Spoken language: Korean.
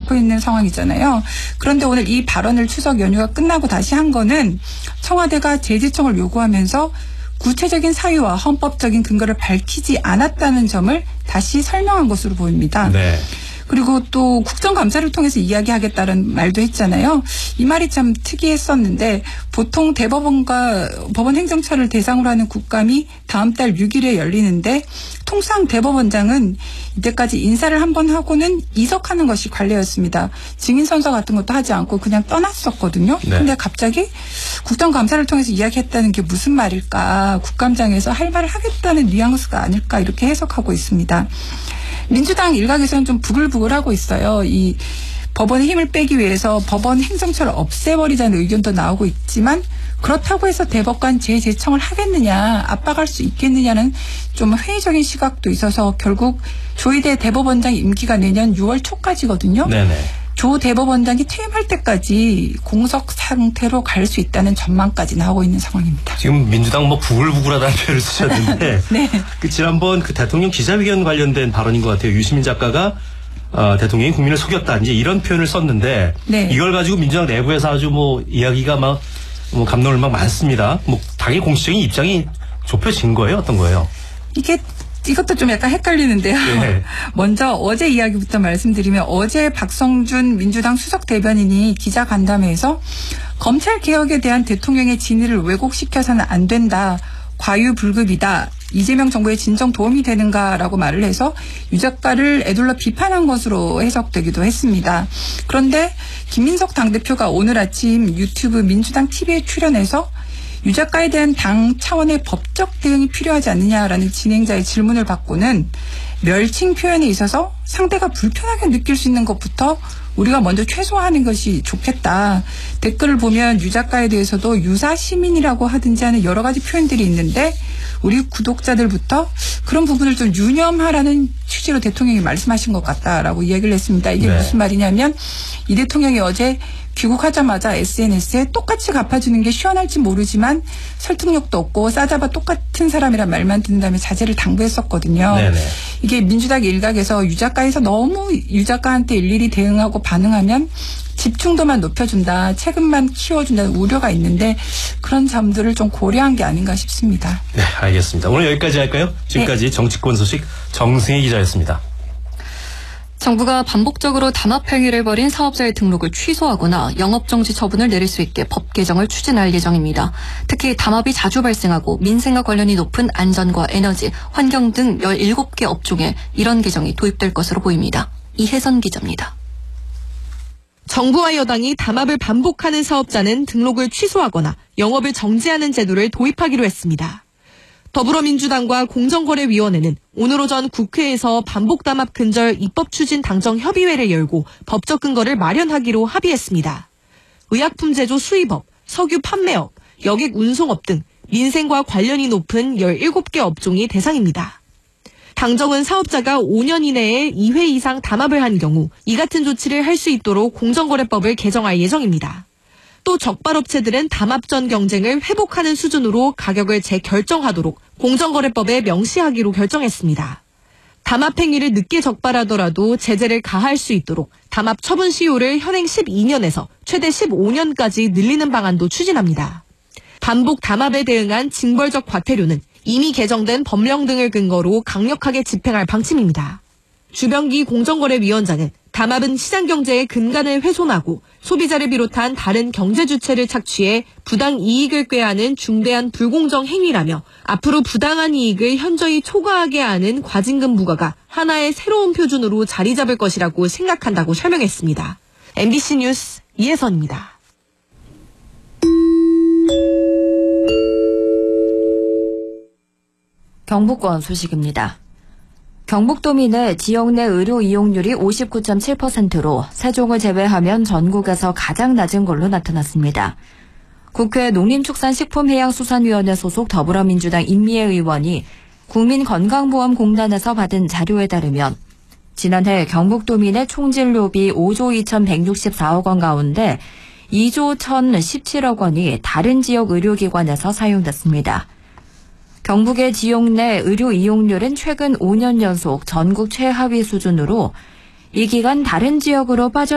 잡혀 있는 상황이잖아요. 그런데 오늘 이 발언을 추석 연휴가 끝나고 다시 한 거는 청와대가 재지청을 요구하면서 구체적인 사유와 헌법적인 근거를 밝히지 않았다는 점을 다시 설명한 것으로 보입니다. 네. 그리고 또 국정감사를 통해서 이야기하겠다는 말도 했잖아요. 이 말이 참 특이했었는데 보통 대법원과 법원 행정처를 대상으로 하는 국감이 다음 달 6일에 열리는데 통상 대법원장은 이때까지 인사를 한 번 하고는 이석하는 것이 관례였습니다. 증인 선서 같은 것도 하지 않고 그냥 떠났었거든요. 그런데 갑자기 국정감사를 통해서 이야기했다는 게 무슨 말일까. 국감장에서 할 말을 하겠다는 뉘앙스가 아닐까 이렇게 해석하고 있습니다. 민주당 일각에서는 좀 부글부글하고 있어요. 이 법원의 힘을 빼기 위해서 법원 행정처를 없애버리자는 의견도 나오고 있지만 그렇다고 해서 대법관 재제청을 하겠느냐 압박할 수 있겠느냐는 좀 회의적인 시각도 있어서 결국 조희대 대법원장 임기가 내년 6월 초까지거든요. 네네. 조 대법원장이 퇴임할 때까지 공석 상태로 갈 수 있다는 전망까지 나오고 있는 상황입니다. 지금 민주당 뭐 부글부글하다는 표현을 쓰셨는데 네. 지난번 대통령 기자회견 관련된 발언인 것 같아요. 유시민 작가가 대통령이 국민을 속였다 이제 이런 표현을 썼는데 네. 이걸 가지고 민주당 내부에서 아주 뭐 이야기가 막 감론을 막 많습니다. 뭐 당의 공식적인 입장이 좁혀진 거예요? 어떤 거예요? 이것도 좀 약간 헷갈리는데요. 네. 먼저 어제 이야기부터 말씀드리면 어제 박성준 민주당 수석 대변인이 기자간담회에서 검찰개혁에 대한 대통령의 진위를 왜곡시켜서는 안 된다. 과유불급이다. 이재명 정부의 진정 도움이 되는가라고 말을 해서 유 작가를 에둘러 비판한 것으로 해석되기도 했습니다. 그런데 김민석 당대표가 오늘 아침 유튜브 민주당 TV에 출연해서 유 작가에 대한 당 차원의 법적 대응이 필요하지 않느냐라는 진행자의 질문을 받고는 멸칭 표현에 있어서 상대가 불편하게 느낄 수 있는 것부터 우리가 먼저 최소화하는 것이 좋겠다. 댓글을 보면 유 작가에 대해서도 유사시민이라고 하든지 하는 여러 가지 표현들이 있는데 우리 구독자들부터 그런 부분을 좀 유념하라는 취지로 대통령이 말씀하신 것 같다라고 이야기를 했습니다. 이게 무슨 말이냐면 이 대통령이 어제 귀국하자마자 SNS에 똑같이 갚아주는 게 시원할지 모르지만 설득력도 없고 싸잡아 똑같은 사람이란 말만 듣는 다음에 자제를 당부했었거든요. 네네. 이게 민주당 일각에서 유 작가에서 너무 유 작가한테 일일이 대응하고 반응하면 집중도만 높여준다. 책임만 키워준다는 우려가 있는데 그런 점들을 좀 고려한 게 아닌가 싶습니다. 네, 알겠습니다. 오늘 여기까지 할까요? 지금까지 정치권 소식 정승희 기자였습니다. 정부가 반복적으로 담합행위를 벌인 사업자의 등록을 취소하거나 영업정지 처분을 내릴 수 있게 법 개정을 추진할 예정입니다. 특히 담합이 자주 발생하고 민생과 관련이 높은 안전과 에너지, 환경 등 17개 업종에 이런 개정이 도입될 것으로 보입니다. 이혜선 기자입니다. 정부와 여당이 담합을 반복하는 사업자는 등록을 취소하거나 영업을 정지하는 제도를 도입하기로 했습니다. 더불어민주당과 공정거래위원회는 오늘 오전 국회에서 반복 담합 근절 입법 추진 당정 협의회를 열고 법적 근거를 마련하기로 합의했습니다. 의약품 제조 수입업, 석유 판매업, 여객 운송업 등 민생과 관련이 높은 17개 업종이 대상입니다. 당정은 사업자가 5년 이내에 2회 이상 담합을 한 경우 이 같은 조치를 할 수 있도록 공정거래법을 개정할 예정입니다. 또 적발업체들은 담합 전 경쟁을 회복하는 수준으로 가격을 재결정하도록 공정거래법에 명시하기로 결정했습니다. 담합 행위를 늦게 적발하더라도 제재를 가할 수 있도록 담합 처분 시효를 현행 12년에서 최대 15년까지 늘리는 방안도 추진합니다. 반복 담합에 대응한 징벌적 과태료는 이미 개정된 법령 등을 근거로 강력하게 집행할 방침입니다. 주병기 공정거래위원장은 담합은 시장경제의 근간을 훼손하고 소비자를 비롯한 다른 경제 주체를 착취해 부당 이익을 꾀하는 중대한 불공정 행위라며 앞으로 부당한 이익을 현저히 초과하게 하는 과징금 부과가 하나의 새로운 표준으로 자리 잡을 것이라고 생각한다고 설명했습니다. MBC 뉴스 이혜선입니다. 경북권 소식입니다. 경북도민의 지역 내 의료 이용률이 59.7%로 세종을 제외하면 전국에서 가장 낮은 걸로 나타났습니다. 국회 농림축산식품해양수산위원회 소속 더불어민주당 임미애 의원이 국민건강보험공단에서 받은 자료에 따르면 지난해 경북도민의 총진료비 5조 2,164억 원 가운데 2조 1,017억 원이 다른 지역 의료기관에서 사용됐습니다. 경북의 지역 내 의료 이용률은 최근 5년 연속 전국 최하위 수준으로 이 기간 다른 지역으로 빠져